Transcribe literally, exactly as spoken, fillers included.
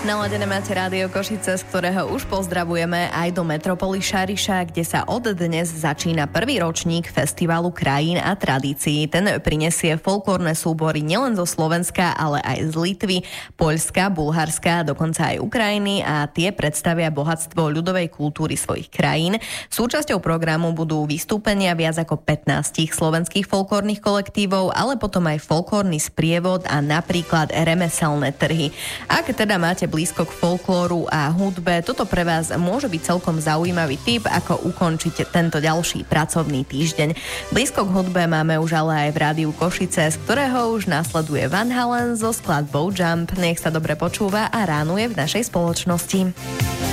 Naladené máte Rádio Košice, z ktorého už pozdravujeme aj do metropoly Šariša, kde sa od dnes začína prvý ročník Festivalu krajín a tradícií. Ten prinesie folklórne súbory nielen zo Slovenska, ale aj z Litvy, Poľska, Bulharska, dokonca aj Ukrajiny a tie predstavia bohatstvo ľudovej kultúry svojich krajín. Súčasťou programu budú vystúpenia viac ako pätnásť slovenských folklórnych kolektívov, ale potom aj folklórny sprievod a napríklad remeselné trhy. Ak teda máte blízko k folklóru a hudbe, toto pre vás môže byť celkom zaujímavý tip, ako ukončiť tento ďalší pracovný týždeň. Blízko k hudbe máme už ale aj v Rádiu Košice, z ktorého už nasleduje Van Halen so skladbou Jump. Nech sa dobre počúva a ránuje v našej spoločnosti.